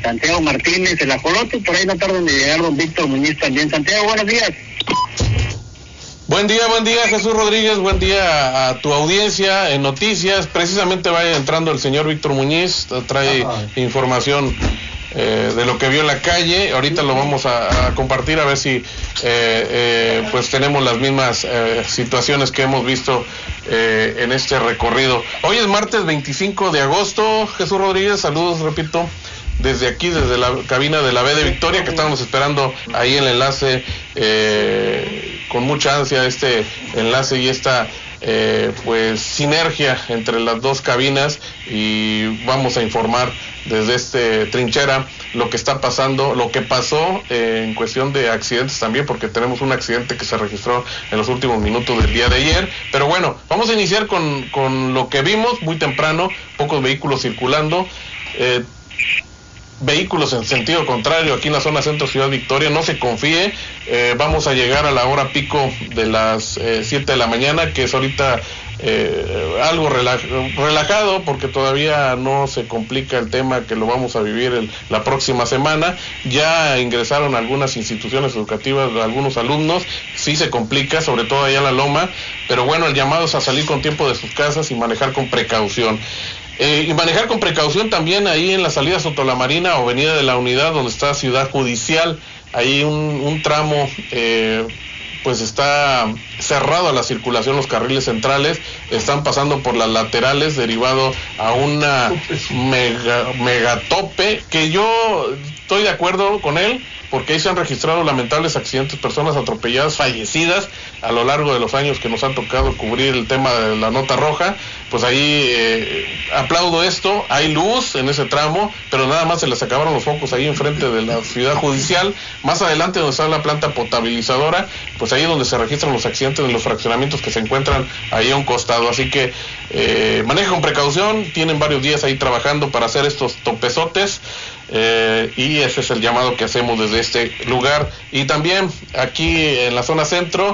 Santiago Martínez, el Ajolote, por ahí no tardan de llegar don Víctor Muñiz también. Santiago, buenos días. Buen día Jesús Rodríguez, buen día a tu audiencia en noticias. Precisamente va entrando el señor Víctor Muñiz, trae información de lo que vio en la calle. Ahorita lo vamos a compartir a ver si pues tenemos las mismas situaciones que hemos visto en este recorrido. Hoy es martes 25 de agosto, Jesús Rodríguez, saludos, repito, desde aquí, desde la cabina de la B de Victoria, que estábamos esperando ahí el enlace, con mucha ansia este enlace y esta pues sinergia entre las dos cabinas, y vamos a informar desde este trinchera lo que está pasando, lo que pasó en cuestión de accidentes también, porque tenemos un accidente que se registró en los últimos minutos del día de ayer. Pero bueno, vamos a iniciar con lo que vimos muy temprano, pocos vehículos circulando, vehículos en sentido contrario aquí en la zona centro Ciudad Victoria. No se confíe, vamos a llegar a la hora pico de las 7 de la mañana, que es ahorita algo relajado, porque todavía no se complica el tema que lo vamos a vivir la próxima semana. Ya ingresaron algunas instituciones educativas, algunos alumnos, sí se complica, sobre todo allá en la Loma, pero bueno, el llamado es a salir con tiempo de sus casas y manejar con precaución. Y manejar con precaución también ahí en la salida Soto la Marina o Avenida de la Unidad, donde está Ciudad Judicial. Ahí un tramo pues está cerrado a la circulación, los carriles centrales están pasando por las laterales, derivado a una megatope, que yo estoy de acuerdo con él, porque ahí se han registrado lamentables accidentes, personas atropelladas, fallecidas a lo largo de los años que nos han tocado cubrir el tema de la nota roja. Pues ahí aplaudo esto, hay luz en ese tramo, pero nada más se les acabaron los focos ahí enfrente de la Ciudad Judicial. Más adelante, donde está la planta potabilizadora, pues ahí es donde se registran los accidentes en los fraccionamientos que se encuentran ahí a un costado. Así que maneja con precaución, tienen varios días ahí trabajando para hacer estos topezotes, y ese es el llamado que hacemos desde este lugar. Y también aquí en la zona centro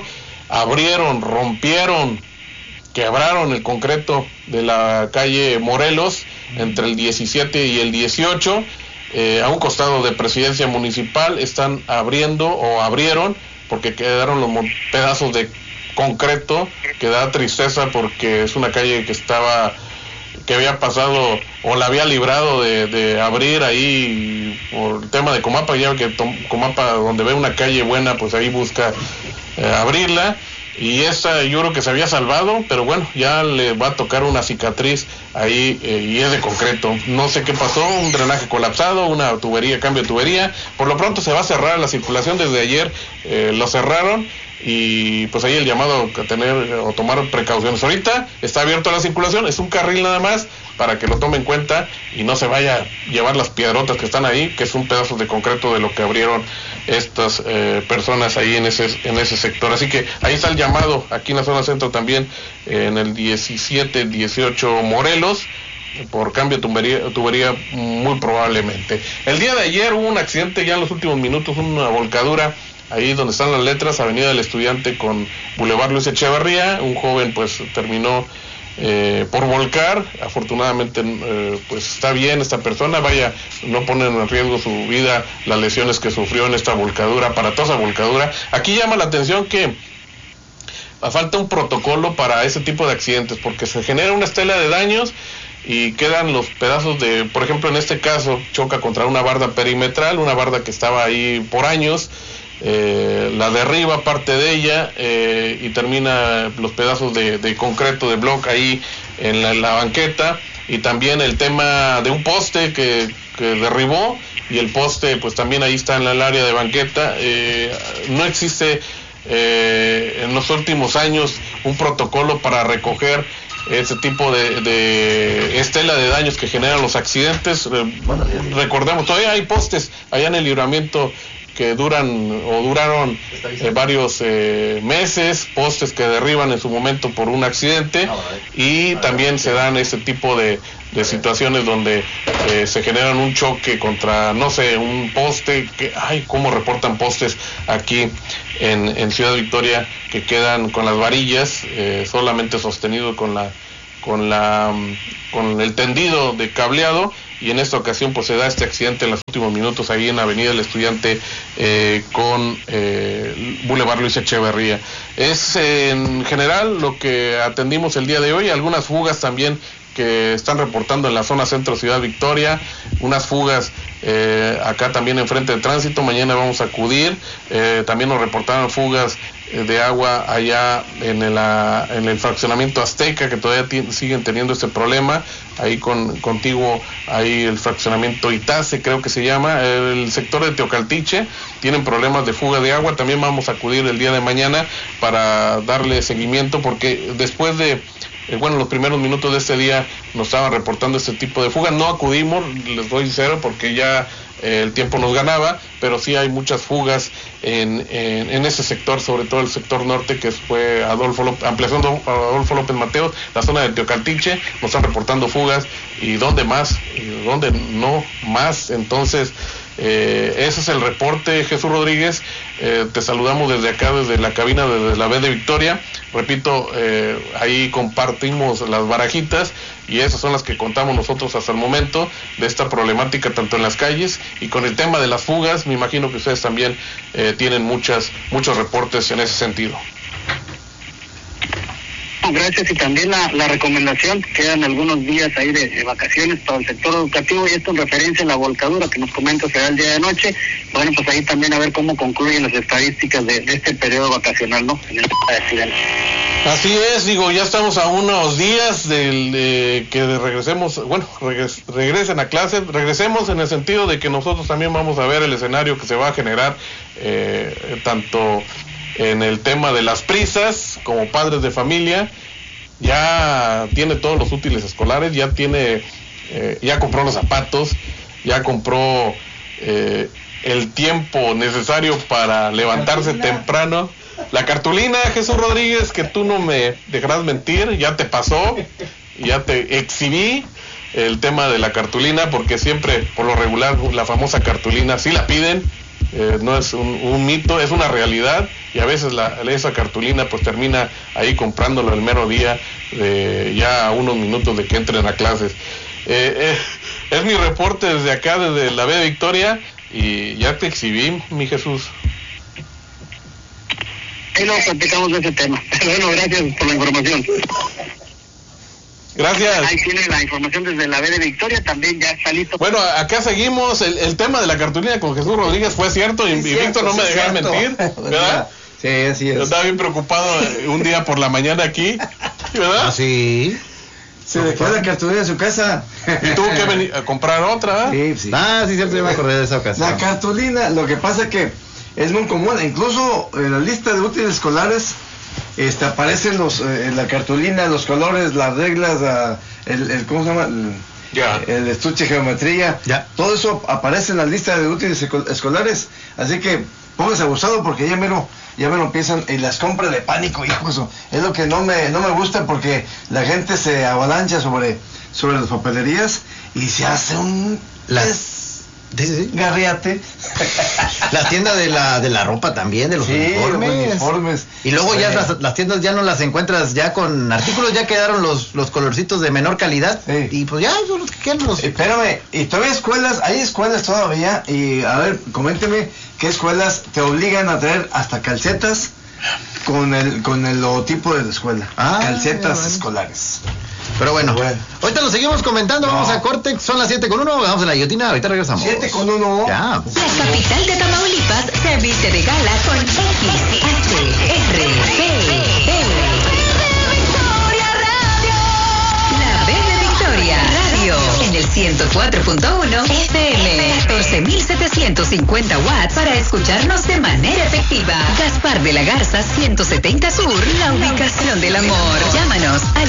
quebraron el concreto de la calle Morelos entre el 17 y el 18, a un costado de Presidencia Municipal. Están abrieron porque quedaron los pedazos de concreto, que da tristeza, porque es una calle que había pasado o la había librado de abrir ahí por el tema de Comapa. Ya que Comapa, donde ve una calle buena, pues ahí busca abrirla, y esta yo creo que se había salvado, pero bueno, ya le va a tocar una cicatriz ahí, y es de concreto. No sé qué pasó, un drenaje colapsado, una tubería, cambio de tubería. Por lo pronto se va a cerrar la circulación, desde ayer lo cerraron, y pues ahí el llamado a tener o tomar precauciones. Ahorita está abierto la circulación, es un carril nada más, para que lo tome en cuenta y no se vaya a llevar las piedrotas que están ahí, que es un pedazo de concreto de lo que abrieron estas personas ahí en ese sector. Así que ahí está el llamado, aquí en la zona centro también, en el 17, 18 Morelos, por cambio de tubería muy probablemente. El día de ayer hubo un accidente ya en los últimos minutos, una volcadura ahí donde están las letras, Avenida del Estudiante con Boulevard Luis Echeverría. Un joven pues terminó por volcar. Afortunadamente pues está bien esta persona, no pone en riesgo su vida las lesiones que sufrió en esta volcadura, aparatosa volcadura. Aquí llama la atención que falta un protocolo para ese tipo de accidentes, porque se genera una estela de daños y quedan los pedazos por ejemplo, en este caso choca contra una barda perimetral, una barda que estaba ahí por años. La derriba parte de ella, y termina los pedazos de concreto, de bloque ahí en la banqueta. Y también el tema de un poste que derribó, y el poste pues también ahí está en el área de banqueta. No existe en los últimos años un protocolo para recoger ese tipo de estela de daños que generan los accidentes. Recordemos, todavía hay postes allá en el Libramiento que duraron varios meses, postes que derriban en su momento por un accidente, y también se dan ese tipo de situaciones donde se generan un choque contra, no sé, un poste, cómo reportan postes aquí en Ciudad Victoria, que quedan con las varillas, solamente sostenido con el tendido de cableado, y en esta ocasión pues se da este accidente en los últimos minutos ahí en Avenida del Estudiante con Boulevard Luis Echeverría. Es en general lo que atendimos el día de hoy, algunas fugas también que están reportando en la zona centro Ciudad Victoria, unas fugas acá también enfrente de tránsito. Mañana vamos a acudir, también nos reportaron fugas de agua allá en el fraccionamiento Azteca, que todavía siguen teniendo este problema, ahí contigo, ahí el fraccionamiento Itace creo que se llama, el sector de Teocaltiche, tienen problemas de fuga de agua. También vamos a acudir el día de mañana para darle seguimiento, porque después de los primeros minutos de este día nos estaban reportando este tipo de fugas. No acudimos, les doy sincero, porque ya el tiempo nos ganaba, pero sí hay muchas fugas en ese sector, sobre todo el sector norte, que fue ampliación de Adolfo López Mateos, la zona de Teocaltiche, nos están reportando fugas, y dónde más, y dónde no más. Entonces, ese es el reporte, Jesús Rodríguez. Te saludamos desde acá, desde la cabina, desde la B de Victoria. Repito, ahí compartimos las barajitas, y esas son las que contamos nosotros hasta el momento de esta problemática, tanto en las calles y con el tema de las fugas. Me imagino que ustedes también tienen muchos reportes en ese sentido. Gracias, y también la recomendación, quedan algunos días ahí de vacaciones para el sector educativo, y esto en referencia a la volcadura que nos comenta será el día de noche. Bueno, pues ahí también a ver cómo concluyen las estadísticas de este periodo vacacional, ¿no? En el accidente. Así es, ya estamos a unos días de que regresemos, regresen a clases, regresemos en el sentido de que nosotros también vamos a ver el escenario que se va a generar, tanto en el tema de las prisas, como padres de familia. Ya tiene todos los útiles escolares, ya compró los zapatos, ya compró el tiempo necesario para levantarse temprano. La cartulina, Jesús Rodríguez, que tú no me dejarás mentir, ya te pasó, ya te exhibí el tema de la cartulina, porque siempre, por lo regular, la famosa cartulina sí la piden. No es un mito, es una realidad, y a veces esa cartulina pues termina ahí comprándolo el mero día, ya a unos minutos de que entren a clases. Es mi reporte desde acá, desde la B de Victoria, y ya te exhibí, mi Jesús. Ahí nos platicamos de ese tema. Bueno, gracias por la información. Gracias. Ahí tiene la información desde la B de Victoria, también ya está listo. Bueno, acá seguimos. El tema de la cartulina con Jesús Rodríguez fue cierto, y Víctor no me dejaba mentir, ¿verdad? Sí, así es. Yo estaba bien preocupado un día por la mañana aquí, ¿verdad? Ah, sí. Se le quedó la cartulina en su casa. Y tuvo que venir a comprar otra, ¿eh? Sí. Ah, sí, cierto, yo me acordé de esa ocasión. La cartulina, lo que pasa es que es muy común, incluso en la lista de útiles escolares aparecen en la cartulina, los colores, las reglas, ¿cómo se llama? El estuche de geometría, todo eso aparece en la lista de útiles escolares, así que póngase abusado, porque ya me lo empiezan, y las compras de pánico, hijo, eso es lo que no me gusta, porque la gente se avalancha sobre las papelerías y se hace un garriate. Las tiendas de la ropa también, de los uniformes. Y luego ya las tiendas ya no las encuentras ya con artículos, ya quedaron los colorcitos de menor calidad. Sí. Y pues ya son los que quedan los... Espérame, y todavía hay escuelas todavía, y a ver, coménteme qué escuelas te obligan a traer hasta calcetas con el logotipo de la escuela. Calcetas escolares. Pero bueno, ahorita lo seguimos comentando, vamos a corte, son las 7:01, vamos a la guillotina, ahorita regresamos. 7:01. Ya. La capital de Tamaulipas se viste de gala con La B de Victoria Radio, en el 104.1 FM, 14.750 watts para escucharnos de manera efectiva. Gaspar de la Garza, 170 Sur, la ubicación del amor. Llámanos al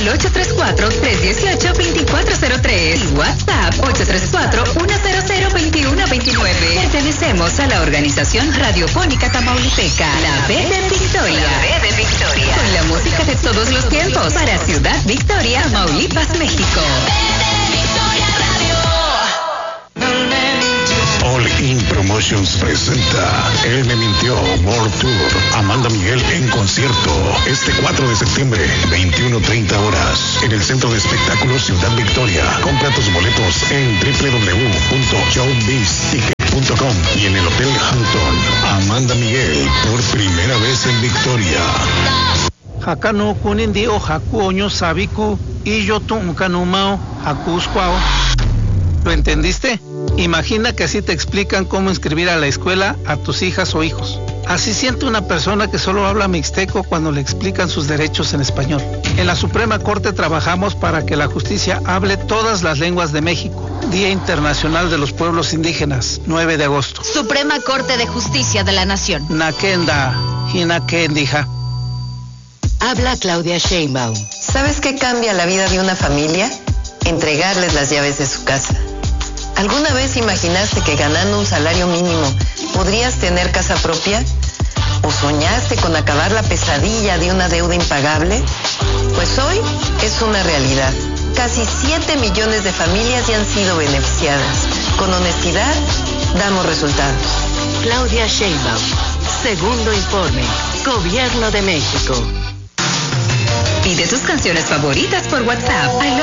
834-318-2403 y WhatsApp 834-100-2129. Pertenecemos a la organización radiofónica tamaulipeca, la B de Victoria. La B de Victoria. Con la música de todos los tiempos para Ciudad Victoria, Tamaulipas, México. All In Promotion Promotions presenta Él me mintió World Tour. Amanda Miguel en concierto este 4 de septiembre, 21:30 horas, en el Centro de Espectáculos Ciudad Victoria. Compra tus boletos en www.showbizticket.com y en el Hotel Hampton. Amanda Miguel por primera vez en Victoria. Hakano kunindio haku oño sabiku y yo tuncanumao hakuscuao. ¿Lo entendiste? Imagina que así te explican cómo inscribir a la escuela a tus hijas o hijos. Así siente una persona que solo habla mixteco cuando le explican sus derechos en español. En la Suprema Corte trabajamos para que la justicia hable todas las lenguas de México. Día Internacional de los Pueblos Indígenas, 9 de agosto. Suprema Corte de Justicia de la Nación. Nakenda, Hinakendija. Habla Claudia Sheinbaum. ¿Sabes qué cambia la vida de una familia? Entregarles las llaves de su casa. ¿Alguna vez imaginaste que ganando un salario mínimo podrías tener casa propia? ¿O soñaste con acabar la pesadilla de una deuda impagable? Pues hoy es una realidad. Casi 7 millones de familias ya han sido beneficiadas. Con honestidad, damos resultados. Claudia Sheinbaum. Segundo informe. Gobierno de México. Pide tus canciones favoritas por WhatsApp al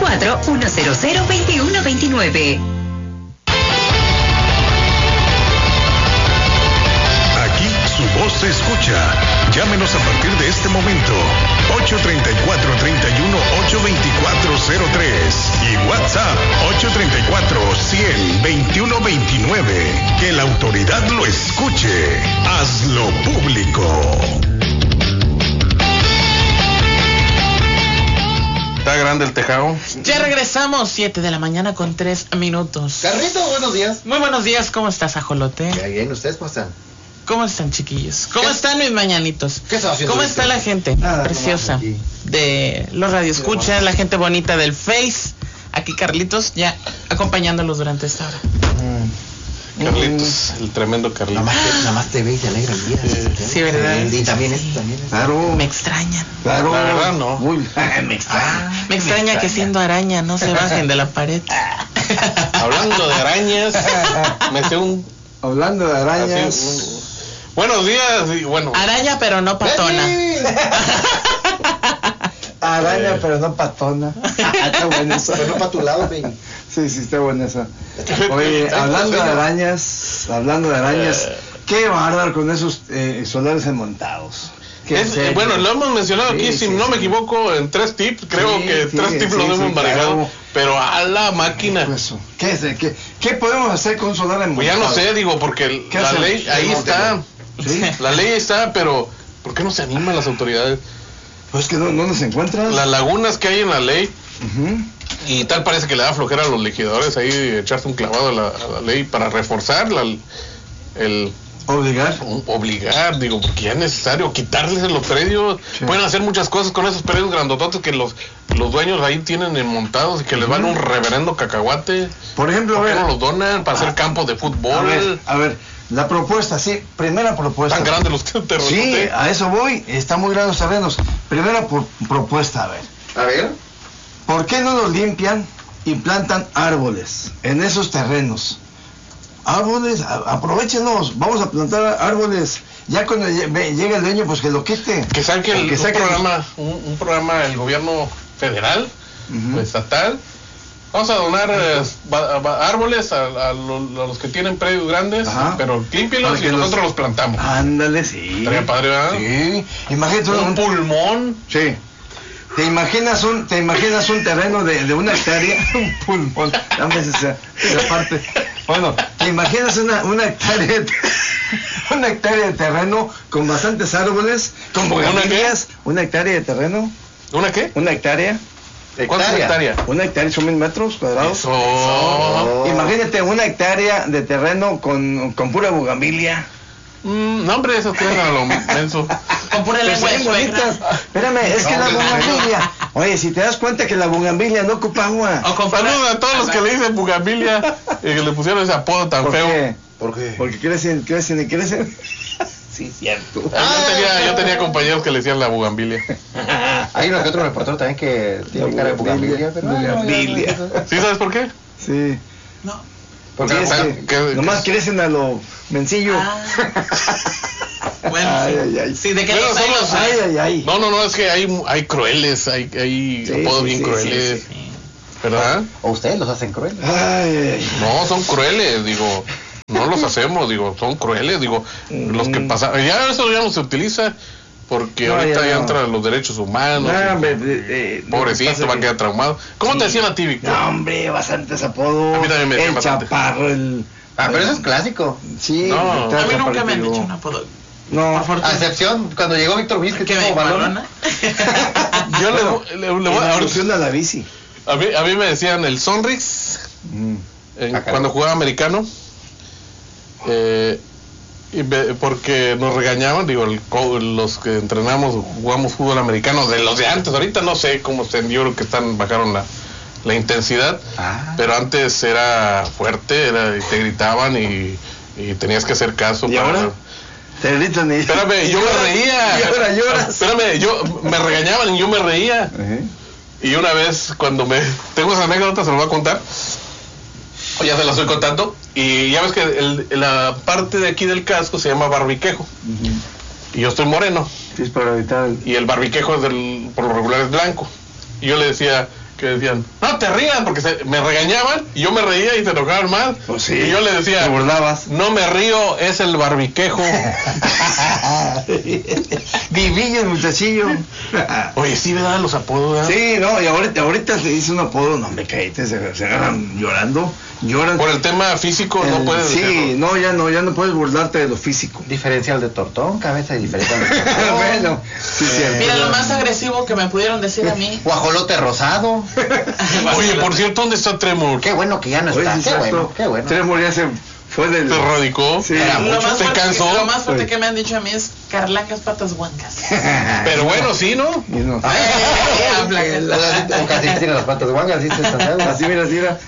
834-100-2129. Aquí su voz se escucha. Llámenos a partir de este momento. 834-31-82403 y WhatsApp 834-100-2129. Que la autoridad lo escuche. Hazlo público. Está grande el tejado. Ya regresamos, 7 de la mañana con 3 minutos. Carrito, buenos días. Muy buenos días, ¿cómo estás, ajolote? Bien, ¿ustedes cómo están? ¿Cómo están, chiquillos? ¿Cómo están mis mañanitos? ¿Qué estás haciendo? ¿Cómo está la gente preciosa de los radioescuchas, la gente bonita del Face? Aquí Carlitos, ya acompañándolos durante esta hora. Carlitos, el tremendo Carlitos. Nada más te ve y te alegra el día. Sí, ¿verdad? Y también es. Claro. Me extrañan. Claro. La verdad, no. Uy, me extraña. Me extraña que siendo araña no se bajen de la pared. Hablando de arañas, me sé un... Hablando de arañas. Buenos días, y bueno. Araña pero no patona. Araña, pero no patona. Está buena esa. Pero no para tu lado, baby. Sí, está buena esa. Oye, hablando de arañas, qué bárbaro con esos solares enmontados. Bueno, lo hemos mencionado aquí, si no me equivoco, en 3 tips, creo que 3 tips los hemos manejado, claro. Pero a la máquina. Eso. ¿Qué podemos hacer con un solar enmontado? Pues ya no sé, digo, porque la ley ahí está. ¿Sí? La ley está, pero ¿por qué no se animan las autoridades? Pues que no nos encuentran. Las lagunas que hay en la ley, y tal parece que le da flojera a los legisladores ahí echarse un clavado a la ley para reforzar el... Obligar, digo, porque ya es necesario quitarles los predios. Sí. Pueden hacer muchas cosas con esos predios grandototes que los dueños ahí tienen montados y que les van un reverendo cacahuate. Por ejemplo, ¿por qué no los donan para hacer campos de fútbol? A ver, la propuesta, sí, primera propuesta. Tan grandes los terrenos. Sí, a eso voy, están muy grandes los terrenos. Primera propuesta, a ver. ¿Por qué no los limpian y plantan árboles en esos terrenos? Árboles, aprovechenlos, vamos a plantar árboles. Ya cuando llegue el dueño, pues que lo quite. Que saque un programa del gobierno federal, estatal. Vamos a donar árboles a los que tienen predios grandes, pero límpielos y nosotros los plantamos. Ándale, sí. Estaría padre, ¿verdad? Sí. Imagínate un pulmón. Sí. ¿Te imaginas un terreno de 1 hectárea? Un pulmón. Dame esa parte. Bueno, ¿te imaginas una hectárea de terreno con bastantes árboles, con bugambilias? ¿Una hectárea de terreno? ¿Una qué? ¿Una hectárea? ¿Cuántas hectáreas? Una hectárea son 1000 metros cuadrados. Eso. Imagínate 1 hectárea de terreno con pura bugambilia. No, hombre, eso tiene a lo menso. Con pura lengua de suegra. Espérame, es que la bugambilia. Oye, si te das cuenta que la bugambilia no ocupa agua. Saludos a todos los que le dicen bugambilia y que le pusieron ese apodo tan feo. ¿Por qué? Porque crecen. Sí, cierto. Yo tenía compañeros que le decían la bugambilia. Hay uno que otro reportero también que tiene cara de bugambilia. Bugambilia. ¿Sí sabes por qué? Sí. No. Porque nomás crecen a lo mencillo. Bueno, sí, ¿de qué No, es que hay crueles, hay apodos bien crueles. Sí. ¿Verdad? ¿O ustedes los hacen crueles? No, son crueles, digo. No los hacemos, digo, son crueles, digo. Los que pasan, ya eso ya no se utiliza. Porque ahorita ya entran los derechos humanos. Pobrecito, va a quedar traumado. ¿Cómo te decían a ti, Víctor? No, hombre, bastantes apodos. A mí también me decían bastante. Chaparro, pero eso es clásico. Sí, no. A mí nunca me han dicho un apodo. No, a excepción cuando llegó Víctor Vizque, que tuvo balón. Yo le voy a la bici. A mí me decían el Sonrix cuando jugaba americano. Porque nos regañaban, digo, los que entrenamos, jugamos fútbol americano de los de antes. Ahorita no sé cómo estén, yo creo que bajaron la intensidad, pero antes era fuerte, y te gritaban y tenías que hacer caso. ¿Y ahora? Te gritan y... Espérame, yo me reía. Y ahora lloras. Espérame, me regañaban y yo me reía. Y una vez tengo esa anécdota, se lo voy a contar. Ya se la estoy contando. Y ya ves que la parte de aquí del casco se llama barbiquejo. Y yo estoy moreno. Sí, es para evitar y el barbiquejo por lo regular es blanco. Y yo le decía, que decían, no te rías, porque me regañaban y yo me reía y se enojaban más. Pues sí, y yo le decía, te burlabas. No me río, es el barbiquejo. Vivillo, el muchachillo. Oye, sí, ¿verdad? Los apodos, ¿verdad? Sí, no, y ahorita se dice un apodo, no me caíste, se agarran llorando. Lloran. Por el tema físico no puedes decirlo. Ya no puedes burlarte de lo físico. Diferencial de tortón, cabeza y diferencial de tortón. Bueno, sí, cierto. Mira, lo más agresivo que me pudieron decir a mí. Guajolote rosado. Oye, por cierto, ¿dónde está Tremor? Qué bueno que ya no está. Qué bueno. Tremor ya se fue del... ¿Se radicó? Sí. ¿Se cansó? Lo más fuerte que me han dicho a mí es Carlancas patas huancas. Pero bueno, sí, ¿no? O casi tiene las patas huancas, ¿sí? Así, mira.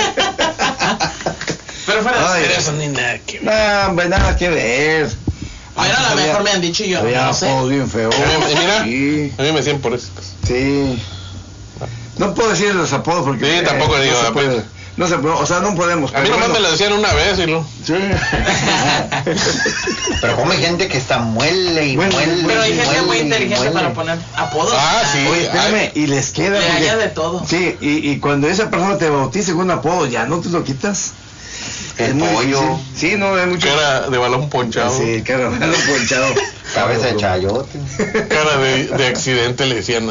Pero fuera de eso ni nada que ver. Nada que ver. Bueno, a lo mejor me han dicho yo. No sé. Bien feo. Mira, sí. A mí me decían por eso. Sí. No puedo decir los apodos porque... Sí, tampoco digo. No se puede, o sea, no podemos. A mí nomás me lo decían una vez y no. Sí. Pero como hay gente que está muele. Pero hay gente muy inteligente para poner apodos. Sí. Oye, espérame, y les queda. Le haya de todo. Sí, y cuando esa persona te bautice con un apodo, ya no te lo quitas. El pollo. Sí, no, hay mucho. Cara de balón ponchado. Sí, cara de balón ponchado. Cabeza de chayote. Cara de accidente le decían.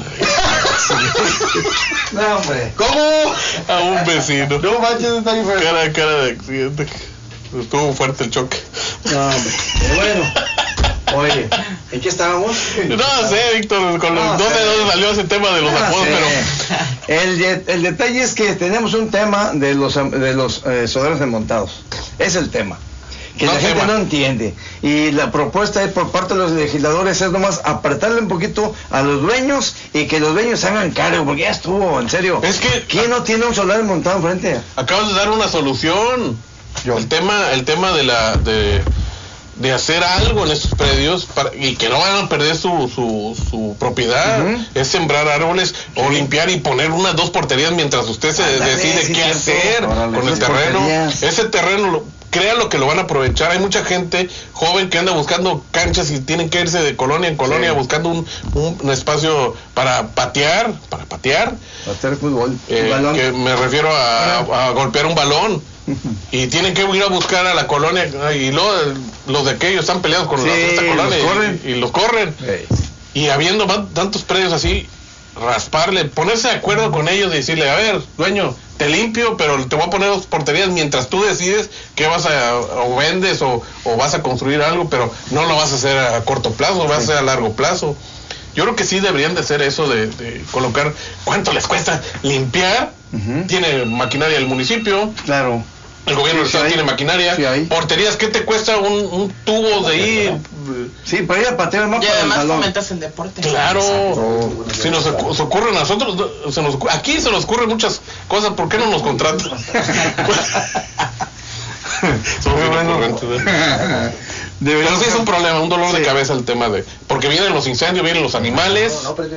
No, hombre. ¿Cómo? A un vecino. No manches, está diferente. Cara de accidente. Estuvo fuerte el choque. No, hombre. Bueno. Oye, ¿en qué estábamos? No sé, Víctor, con los no sé de dónde salió ese tema de los apodos, pero el detalle es que tenemos un tema de los soderos desmontados. Es el tema. Que la gente no entiende. Y la propuesta es por parte de los legisladores es nomás apretarle un poquito a los dueños y que los dueños se hagan cargo, porque ya estuvo, en serio. Es que ¿quién no tiene un solar desmontado enfrente? Acabas de dar una solución. El tema de hacer algo en estos predios y que no van a perder su propiedad, es sembrar árboles o limpiar y poner 2 porterías mientras usted se decide qué hacer con el terreno. Ese terreno, créanlo que lo van a aprovechar. Hay mucha gente joven que anda buscando canchas y tienen que irse de colonia en colonia buscando un espacio para patear. Hacer fútbol. Que me refiero a golpear un balón. Y tienen que ir a buscar a la colonia y los de aquellos están peleados con esta colonia y los corren. Y habiendo tantos predios así, rasparle, ponerse de acuerdo con ellos y decirle, a ver, dueño, te limpio, pero te voy a poner 2 porterías mientras tú decides qué vas o vendes o vas a construir algo, pero no lo vas a hacer a corto plazo, vas a hacer a largo plazo. Yo creo que sí deberían de hacer eso de colocar cuánto les cuesta limpiar. Tiene maquinaria el municipio. Claro. El gobierno del estado tiene maquinaria. Porterías, ¿qué te cuesta un tubo de ir? Sí, para ir a patear el mapa. Y además fomentas el deporte. Claro. Si nos ocurre a nosotros, aquí se nos ocurren muchas cosas. ¿Por qué no nos contratan? Muy bueno. Pero sí es un problema, un dolor de cabeza el tema de... Porque vienen los incendios, vienen los animales.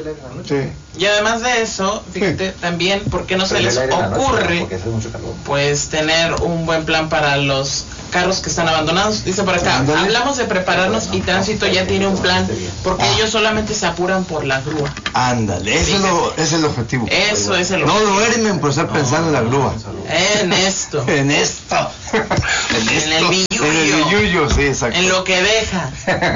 Y además de eso, fíjate, también, ¿por qué no se les ocurre pues tener un buen plan para los carros que están abandonados? Dice por acá, hablamos de prepararnos y Tránsito ya tiene un plan, porque ellos solamente se apuran por la grúa. Ándale, ese es el objetivo. Eso es el objetivo. No duermen por estar pensando en la grúa. En esto. En esto. En el billullo. En el billullo, sí, exacto. En lo que deja.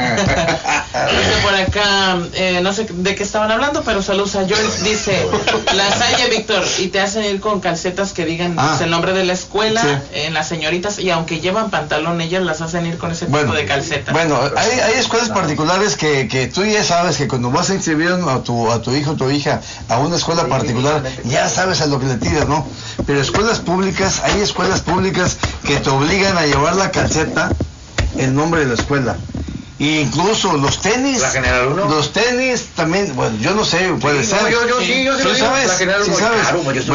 Dice por acá, no sé de qué estaban hablando, pero saludos a Joel. Dice, La Salle, Víctor, y te hacen ir con calcetas que digan el nombre de la escuela, en las señoritas, y aunque llevan pantalón, ellas las hacen ir con ese tipo de calcetas. Bueno, hay escuelas particulares que tú ya sabes que cuando vas a inscribir a tu hijo o tu hija a una escuela particular, ya sabes a lo que le tiras, ¿no? Pero escuelas públicas, hay escuelas públicas que te obligan a llevar la calceta, el nombre de la escuela. E incluso los tenis, los tenis también, bueno, yo no sé, puede ser. ¿Sí sabes?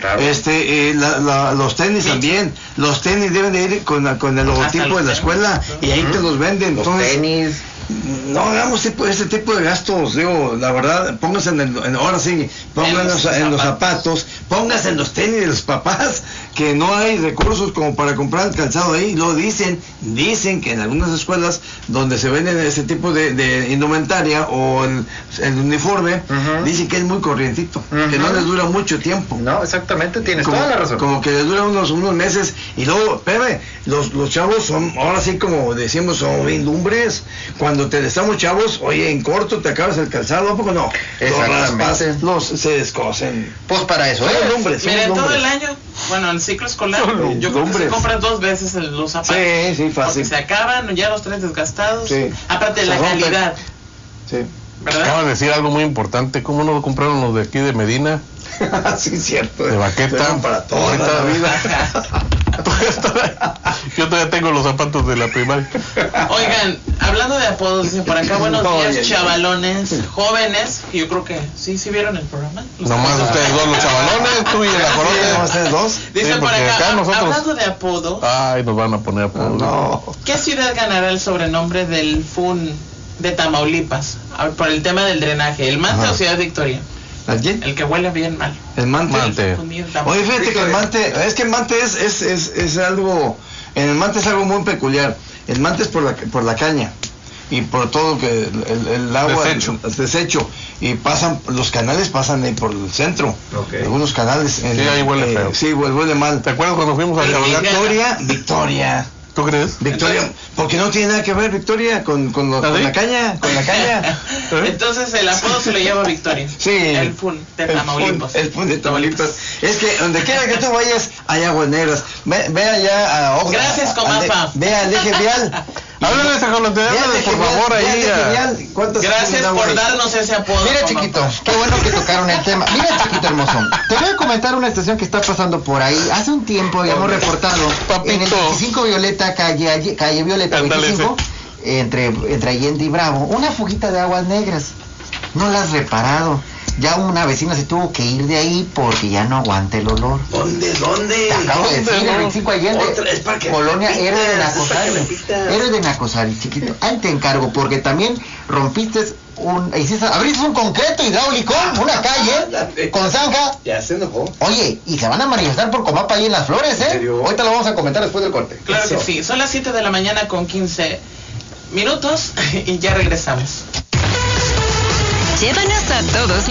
Bueno, los tenis también, los tenis deben de ir con el logotipo de la escuela y ahí te los venden. Entonces, tenis. No hagamos ese tipo de gastos, digo, la verdad, pónganse ahora sí, pónganse en los zapatos, pónganse en los tenis de los papás, que no hay recursos como para comprar el calzado ahí. Luego dicen que en algunas escuelas donde se venden ese tipo de indumentaria o el uniforme, dicen que es muy corrientito, que no les dura mucho tiempo. No, exactamente, tienes toda la razón. Como que les dura unos meses, y luego, espérame, los chavos son, ahora sí como decimos, son bien lumbres. Cuando estamos chavos, oye, en corto te acabas el calzado, ¿a poco no? Exactamente. Se descosen. Pues para eso, Mira, todo el año, bueno, el ciclo escolar, yo creo que se compran 2 veces los zapatos. Sí, fácil. Porque se acaban, ya los traes desgastados. Sí. Aparte de la calidad. Sí. ¿Verdad? Acaban de decir algo muy importante. ¿Cómo no compraron los de aquí de Medina? Sí, cierto. De baqueta. Para toda la vida. Yo todavía tengo los zapatos de la primaria. Oigan, hablando de apodos, dice por acá, buenos días, chavalones, jóvenes. Y yo creo que sí vieron el programa. Nomás ustedes dos, los chavalones, tú y la corona. ¿Ustedes dos? Dice por acá nosotros... hablando de apodo. Ay, nos van a poner apodo. No. ¿Qué ciudad ganará el sobrenombre del FUN de Tamaulipas? Por el tema del drenaje, ¿el Mante o Ciudad Victoria? ¿Alguien? El que huele bien mal. El Mante. Oye, fíjate que el Mante es algo, en el Mante es algo muy peculiar. El Mante es por la caña y por todo que el agua, el desecho, y los canales pasan ahí por el centro. Algunos canales. Sí, ahí huele feo. Sí, huele mal. ¿Te acuerdas cuando fuimos a Victoria? ¿Tú crees? Victoria, porque no tiene nada que ver Victoria con la caña, Entonces el apodo se lo lleva Victoria. Sí. El FUN de Tamaulipas. El FUN de Tamaulipas. Es que donde quiera que tú vayas hay aguas negras. Ve allá a Gracias, Comapa. Ve al eje vial. Háblales a Colonel, por favor, ahí. Gracias por darnos ese apodo. Mira, chiquito, qué bueno que tocaron el tema. Mira, chiquito hermoso, te voy a comentar una situación que está pasando por ahí. Hace un tiempo habíamos reportado en el 25 Violeta, calle Violeta 25, entre Allende y Bravo, una fuguita de aguas negras. No la has reparado. Ya una vecina se tuvo que ir de ahí porque ya no aguanta el olor. ¿Dónde? Te acabo de decir, el 25 Allende, Colonia Héroe de Nacosari. Héroe de Nacosari, chiquito. Ahí te encargo, porque también rompiste abriste un concreto hidráulico, una calle con zanja. Ya se enojó. Oye, y se van a manifestar por Comapa ahí en Las Flores, Ahorita lo vamos a comentar después del corte. Claro que sí. Son las 7 de la mañana con 15 minutos y ya regresamos. Llévanos a todos